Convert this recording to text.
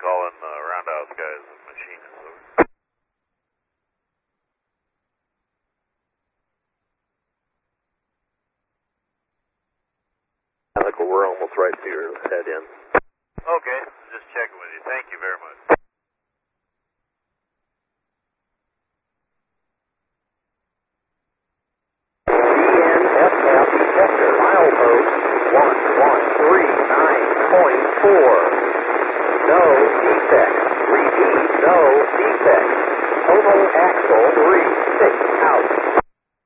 calling Roundhouse guys and machinists. Over. We're almost right to your head in. Okay, just checking with you. Thank you very much. DNFF detector, milepost 1139.4. No defect. Repeat, no defect. Total axle 3, 6 out.